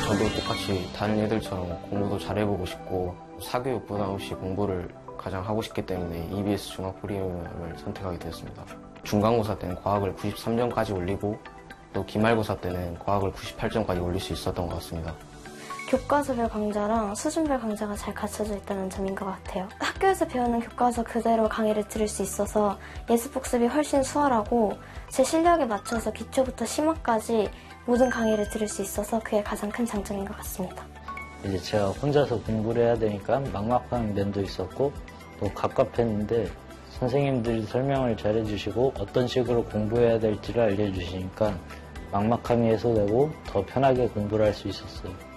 저도 똑같이 다른 애들처럼 공부도 잘해보고 싶고 사교육 부담 없이 공부를 가장 하고 싶기 때문에 EBS 중학 프리미엄을 선택하게 되었습니다. 중간고사 때는 과학을 93점까지 올리고 또 기말고사 때는 과학을 98점까지 올릴 수 있었던 것 같습니다. 교과서별 강좌랑 수준별 강좌가 잘 갖춰져 있다는 점인 것 같아요. 학교에서 배우는 교과서 그대로 강의를 들을 수 있어서 예습복습이 훨씬 수월하고 제 실력에 맞춰서 기초부터 심화까지 모든 강의를 들을 수 있어서 그게 가장 큰 장점인 것 같습니다. 이제 제가 혼자서 공부를 해야 되니까 막막한 면도 있었고 또 갑갑했는데 선생님들이 설명을 잘 해주시고 어떤 식으로 공부해야 될지를 알려주시니까 막막함이 해소되고 더 편하게 공부를 할 수 있었어요.